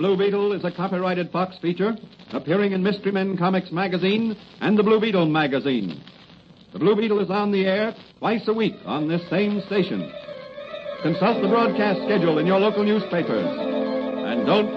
Blue Beetle is a copyrighted Fox feature appearing in Mystery Men Comics magazine and the Blue Beetle magazine. The Blue Beetle is on the air twice a week on this same station. Consult the broadcast schedule in your local newspapers. And don't